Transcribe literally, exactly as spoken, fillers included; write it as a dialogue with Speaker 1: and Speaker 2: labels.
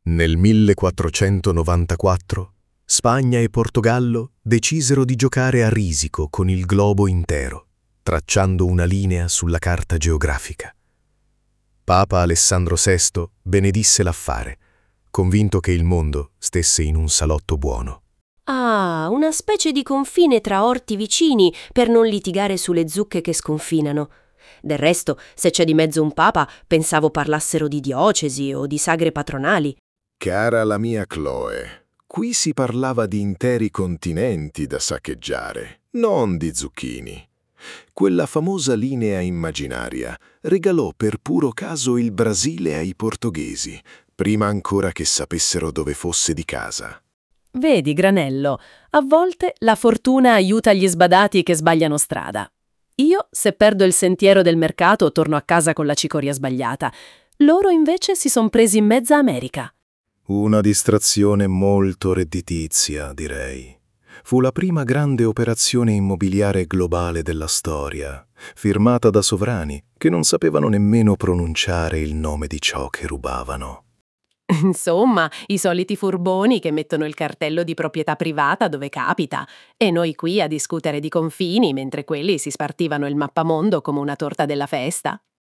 Speaker 1: Nel millequattrocentonovantaquattro Spagna e Portogallo decisero di giocare a risico con il globo intero, tracciando una linea sulla carta geografica. Papa Alessandro sesto benedisse l'affare, convinto che il mondo stesse in un salotto buono.
Speaker 2: Ah, una specie di confine tra orti vicini per non litigare sulle zucche che sconfinano. Del resto, se c'è di mezzo un papa, pensavo parlassero di diocesi o di sagre patronali.
Speaker 3: Cara la mia Chloe, qui si parlava di interi continenti da saccheggiare, non di zucchini. Quella famosa linea immaginaria regalò per puro caso il Brasile ai portoghesi, prima ancora che sapessero dove fosse di casa.
Speaker 4: Vedi, Granello, a volte la fortuna aiuta gli sbadati che sbagliano strada. Io, se perdo il sentiero del mercato, torno a casa con la cicoria sbagliata. Loro invece si son presi in mezza America.
Speaker 3: Una distrazione molto redditizia, direi. Fu la prima grande operazione immobiliare globale della storia, firmata da sovrani che non sapevano nemmeno pronunciare il nome di ciò che rubavano.
Speaker 4: Insomma, i soliti furboni che mettono il cartello di proprietà privata dove capita, e noi qui a discutere di confini mentre quelli si spartivano il mappamondo come una torta della festa.